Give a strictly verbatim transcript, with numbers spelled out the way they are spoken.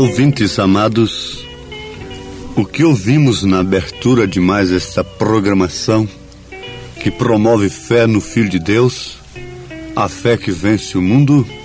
Ouvintes amados, o que ouvimos na abertura de mais esta programação que promove fé no Filho de Deus, a fé que vence o mundo,